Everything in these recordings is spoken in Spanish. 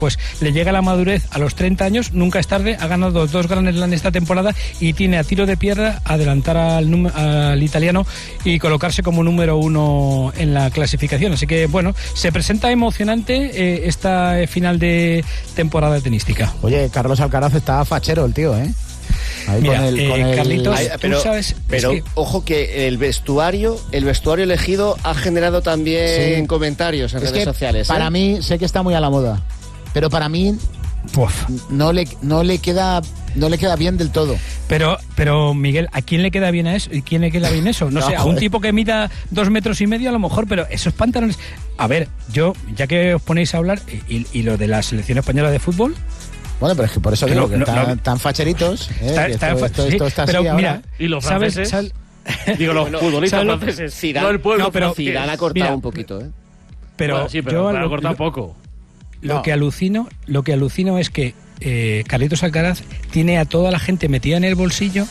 pues le llega la madurez a los 30 años, nunca es tarde, ha ganado 2 Grand Slam esta temporada y tiene a tiro de piedra adelantar al italiano y colocarse como número 1 en la clasificación. Así que bueno, se presenta emocionante esta final de temporada tenística. Oye, Carlos Alcaraz está fachero el tío, ¿eh? Ahí mira, con Carlitos, pero, tú sabes, pero es que, ojo que el vestuario elegido ha generado también comentarios en redes sociales. Para mí, sé que está muy a la moda, pero para mí no le queda bien del todo. Pero Miguel, ¿a quién le queda bien eso? ¿Y quién le queda bien eso? No sé, a un tipo que mida 2,5 metros a lo mejor, pero esos pantalones. A ver, yo, ya que os ponéis a hablar, y lo de la selección española de fútbol. Bueno, pero es que por eso digo que están facheritos. Esto está pero así mira, ahora. ¿Y los franceses? Digo, los futbolistas franceses. Zidane, no el pueblo. no, pero Zidane ha cortado un poquito, ¿eh? Pero, bueno, sí, pero yo ha cortado poco. Lo que alucino es que Carlitos Alcaraz tiene a toda la gente metida en el bolsillo.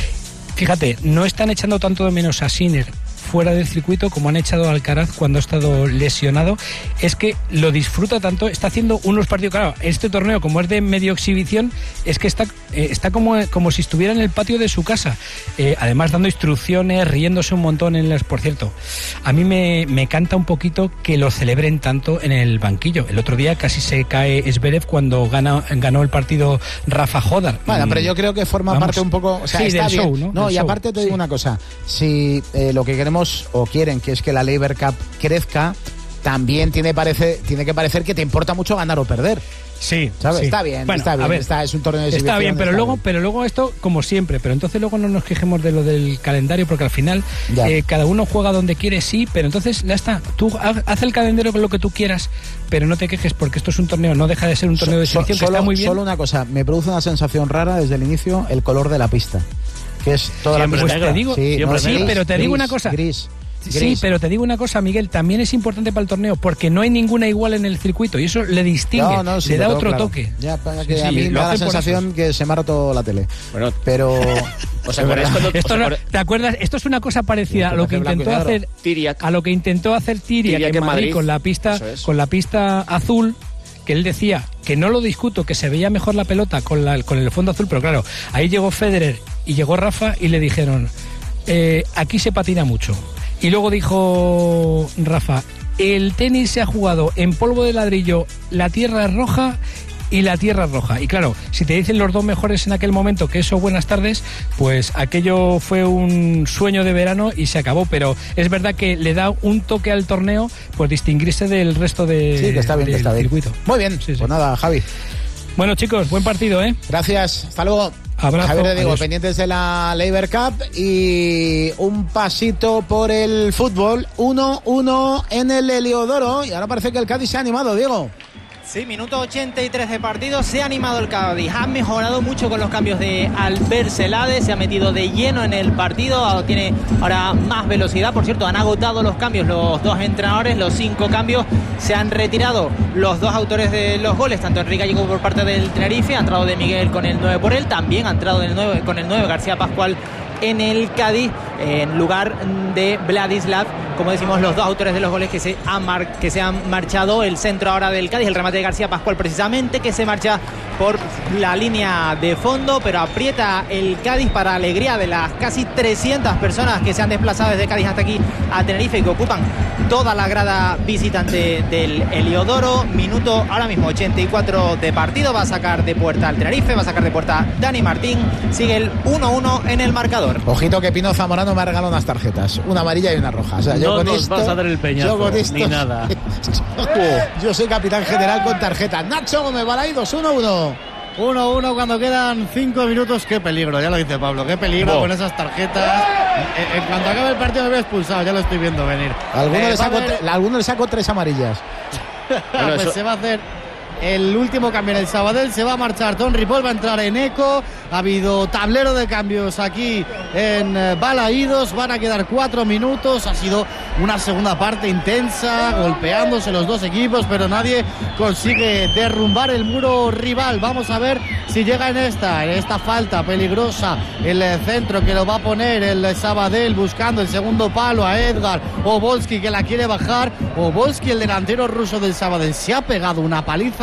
Fíjate, no están echando tanto de menos a Sinner fuera del circuito como han echado a Alcaraz cuando ha estado lesionado. Es que lo disfruta tanto, está haciendo unos partidos, claro, este torneo como es de medio exhibición, es que está como si estuviera en el patio de su casa, además dando instrucciones, riéndose un montón por cierto, a mí me canta un poquito que lo celebren tanto en el banquillo. El otro día casi se cae Zverev cuando ganó el partido Rafa Jodar. Bueno, pero yo creo que forma parte un poco, o sea, sí, está del bien. show, ¿no? No, del y show. aparte te digo una cosa, si lo que queremos o quieren que es que la Laver Cup crezca, también tiene que parecer que te importa mucho ganar o perder. Sí, ¿sabes? sí. Está bien, bueno, está bien. A ver, es un torneo de exhibición. Está bien, pero luego esto, como siempre, pero entonces luego no nos quejemos de lo del calendario, porque al final cada uno juega donde quiere, sí, pero entonces ya está. Tú haz el calendario con lo que tú quieras, pero no te quejes porque esto es un torneo, no deja de ser un torneo de exhibición que está muy bien. Solo una cosa, me produce una sensación rara desde el inicio el color de la pista, que es toda siempre la pista. negra. Te digo, Sí, pero te digo una cosa. Gris. Sí, pero te digo una cosa, Miguel, también es importante para el torneo porque no hay ninguna igual en el circuito y eso le distingue, sí, le da otro claro. toque. Ya, para que Sí, a mí me lo da la hacen por sensación que se me ha roto la tele. Bueno, pero ¿os acordáis cuando ¿Te acuerdas? Esto es una cosa parecida a lo que intentó hacer Tiriac? A lo que intentó hacer Tiriac en Madrid con la pista azul, que él decía que no lo discuto, que se veía mejor la pelota con el fondo azul, pero claro, ahí llegó Federer y llegó Rafa y le dijeron aquí se patina mucho. Y luego dijo Rafa, el tenis se ha jugado en polvo de ladrillo, la tierra es roja y la tierra es roja. Y claro, si te dicen los dos mejores en aquel momento que eso buenas tardes, pues aquello fue un sueño de verano y se acabó. Pero es verdad que le da un toque al torneo, pues distinguirse del resto del circuito. Muy bien, sí. Pues nada, Javi. Bueno, chicos, buen partido, ¿eh? Gracias, hasta luego. Abrazo. Javier, te digo, adiós. pendientes de la Laver Cup y un pasito por el fútbol. 1-1 en el Heliodoro y ahora parece que el Cádiz se ha animado, Diego. Sí, minuto 83 de partido, se ha animado el Cádiz, ha mejorado mucho con los cambios de Albert Celades, se ha metido de lleno en el partido, tiene ahora más velocidad, por cierto, han agotado los cambios los dos entrenadores, los 5 cambios, se han retirado los dos autores de los goles, tanto Enrique Gallego por parte del Tenerife, ha entrado de Miguel con el 9 por él, también ha entrado con el 9 García Pascual en el Cádiz, en lugar de Vladislav, como decimos, los dos autores de los goles que se han marchado. El centro ahora del Cádiz, el remate de García Pascual precisamente, que se marcha por la línea de fondo, pero aprieta el Cádiz para alegría de las casi 300 personas que se han desplazado desde Cádiz hasta aquí a Tenerife y que ocupan toda la grada visitante del Heliodoro. Minuto ahora mismo 84 de partido, va a sacar de puerta al Tenerife, va a sacar de puerta Dani Martín, sigue el 1-1 en el marcador. Ojito que Pino Zamorano me ha regalado unas tarjetas, una amarilla y una roja. O sea, no nos vas a dar el peñazo, ni nada. Yo soy capitán general con tarjetas. Nacho Gómez, Balaidos, 1-1. 1-1 cuando quedan 5 minutos. Qué peligro, ya lo dice Pablo, qué peligro con esas tarjetas. En cuanto acabe el partido me voy expulsado, ya lo estoy viendo venir. Alguno le saco 3 amarillas. Bueno, pues se va a hacer el último cambio en el Sabadell, se va a marchar Ton Ripoll, va a entrar Eneco. Ha habido tablero de cambios aquí en Balaídos, van a quedar 4 minutos, ha sido una segunda parte intensa, golpeándose los dos equipos, pero nadie consigue derrumbar el muro rival. Vamos a ver si llega en esta falta peligrosa, el centro que lo va a poner el Sabadell, buscando el segundo palo a Edgar Obolski, que la quiere bajar. Obolski, el delantero ruso del Sabadell, se ha pegado una paliza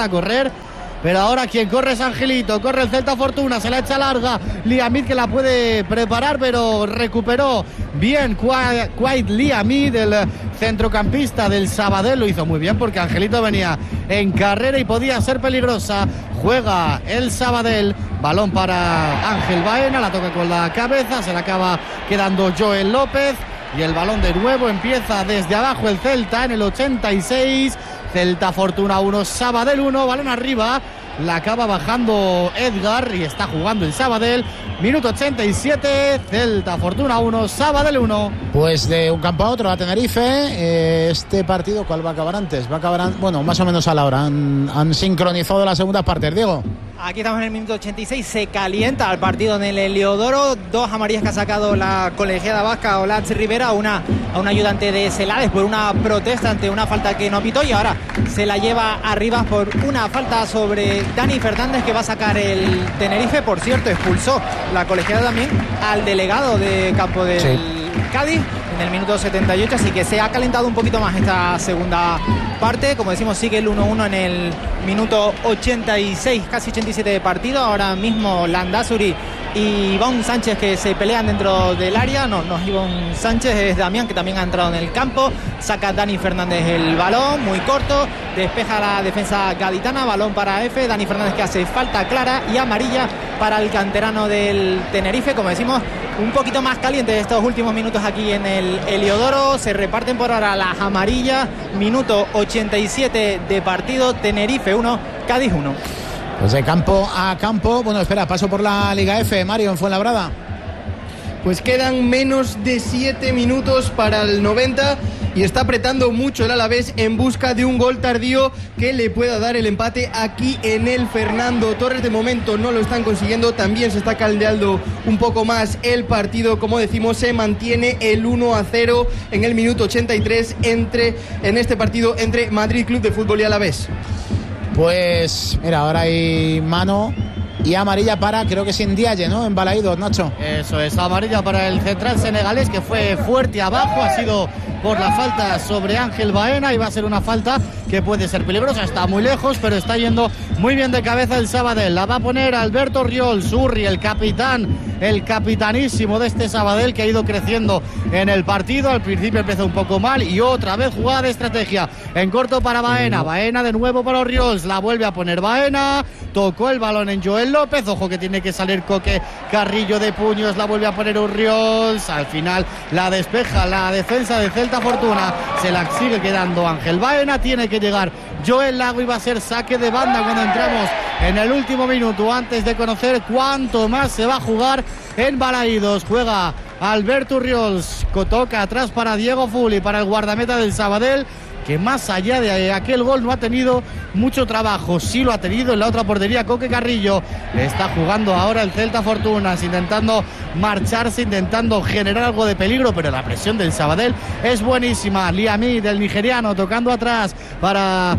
empieza a correr. Pero ahora quien corre es Angelito, corre el Celta Fortuna, se la echa larga Liamid, que la puede preparar, pero recuperó bien Quaid Liamid, el centrocampista del Sabadell, lo hizo muy bien porque Angelito venía en carrera y podía ser peligrosa. Juega el Sabadell, balón para Ángel Baena, la toca con la cabeza, se la acaba quedando Joel López y el balón de nuevo empieza desde abajo el Celta en el 86. Celta Fortuna 1, Sabadell 1, balón arriba, la acaba bajando Edgar y está jugando el Sabadell. Minuto 87, Celta Fortuna 1, Sabadell 1. Pues de un campo a otro, a Tenerife. Este partido, ¿cuál va a acabar antes? Va a acabar, bueno, más o menos a la hora. Han sincronizado las segundas partes, Diego. Aquí estamos en el minuto 86, se calienta el partido en el Heliodoro. 2 amarillas que ha sacado la colegiada vasca Olatz Rivera a un ayudante de Celades por una protesta ante una falta que no pitó, y ahora se la lleva arriba por una falta sobre Dani Fernández, que va a sacar el Tenerife. Por cierto, expulsó la colegiada también al delegado de campo del Cádiz en el minuto 78, así que se ha calentado un poquito más esta segunda parte. Como decimos, sigue el 1-1 en el minuto 86, casi 87 de partido. Ahora mismo Landázuri y Iván Sánchez que se pelean dentro del área. No es Iván Sánchez, es Damián, que también ha entrado en el campo. Saca Dani Fernández el balón, muy corto, despeja la defensa gaditana, balón para F. Dani Fernández, que hace falta clara y amarilla para el canterano del Tenerife. Como decimos, un poquito más caliente estos últimos minutos aquí en el Heliodoro. Se reparten por ahora las amarillas. Minuto 87 de partido, Tenerife 1, Cádiz 1. Pues de campo a campo. Bueno, espera, paso por la Liga F, Mario, en Fuenlabrada. Pues quedan menos de 7 minutos para el 90 y está apretando mucho el Alavés en busca de un gol tardío que le pueda dar el empate aquí en el Fernando Torres. De momento no lo están consiguiendo, también se está caldeando un poco más el partido. Como decimos, se mantiene el 1-0 en el minuto 83 en este partido entre Madrid Club de Fútbol y Alavés. Pues mira, ahora hay mano y amarilla para, creo que es Indiaye, ¿no? En Balaídos, Nacho. Eso es, amarilla para el central senegalés, que fue fuerte abajo, ha sido por la falta sobre Ángel Baena y va a ser una falta que puede ser peligrosa. Está muy lejos, pero está yendo muy bien de cabeza el Sabadell. La va a poner Alberto Riol, Surri, el capitán, el capitanísimo de este Sabadell, que ha ido creciendo en el partido. Al principio empezó un poco mal y otra vez jugada de estrategia en corto para Baena. Baena de nuevo para Oriols, la vuelve a poner Baena, tocó el balón en Joel López, ojo que tiene que salir Coque Carrillo de puños, la vuelve a poner Oriols, al final la despeja la defensa de Celta Fortuna, se la sigue quedando Ángel Baena, tiene que llegar Joel Lago y va a ser saque de banda cuando entramos en el último minuto, antes de conocer cuánto más se va a jugar en Balaídos. Juega Alberto Oriols, toca atrás para Diego Fuli, para el guardameta del Sabadell, que más allá de aquel gol no ha tenido mucho trabajo. Sí lo ha tenido en la otra portería Coque Carrillo. Está jugando ahora el Celta Fortunas, intentando marcharse, intentando generar algo de peligro, pero la presión del Sabadell es buenísima. Liamid, el nigeriano, tocando atrás para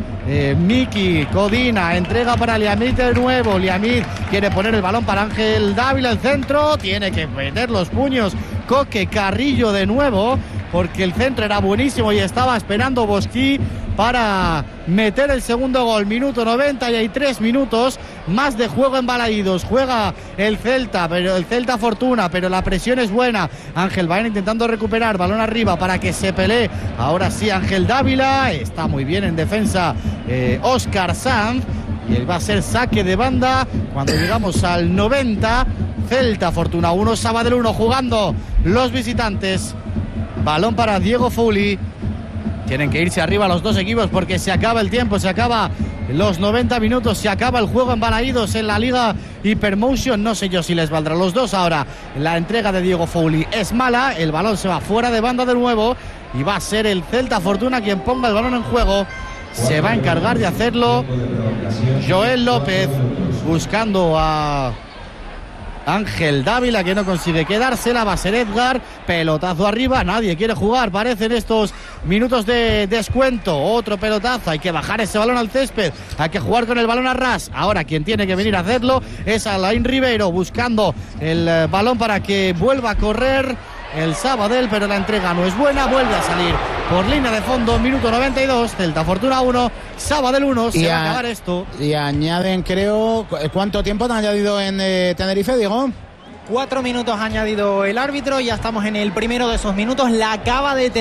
Miki Codina, entrega para Liamid de nuevo. Liamid quiere poner el balón para Ángel Dávila, el centro, tiene que meter los puños Coque Carrillo de nuevo, porque el centro era buenísimo y estaba esperando Bosquí para meter el segundo gol. Minuto 90 y hay 3 minutos más de juego en Balaídos. Juega el Celta, pero el Celta Fortuna, pero la presión es buena. Ángel Baena intentando recuperar, balón arriba para que se pelee. Ahora sí Ángel Dávila, está muy bien en defensa Óscar Sanz, y va a ser saque de banda cuando llegamos al 90. Celta Fortuna 1, Sabadell 1, jugando los visitantes. Balón para Diego Fuli. Tienen que irse arriba los dos equipos porque se acaba el tiempo, se acaba los 90 minutos, se acaba el juego en Balaídos en la Liga Hypermotion. No sé yo si les valdrá los dos ahora. La entrega de Diego Fuli es mala, el balón se va fuera de banda de nuevo y va a ser el Celta Fortuna quien ponga el balón en juego. Se va a encargar de hacerlo Joel López, buscando a Ángel Dávila, que no consigue quedársela. Va a ser Edgar, pelotazo arriba, nadie quiere jugar, parecen estos minutos de descuento. Otro pelotazo, hay que bajar ese balón al césped, hay que jugar con el balón a ras. Ahora quien tiene que venir a hacerlo es Alain Ribeiro, buscando el balón para que vuelva a correr el Sabadell, pero la entrega no es buena, vuelve a salir por línea de fondo, minuto 92, Celta Fortuna 1, Sabadell 1, se va a acabar esto. Y añaden, creo, ¿cuánto tiempo han añadido en Tenerife, Diego? 4 minutos ha añadido el árbitro, ya estamos en el primero de esos minutos, la acaba de tener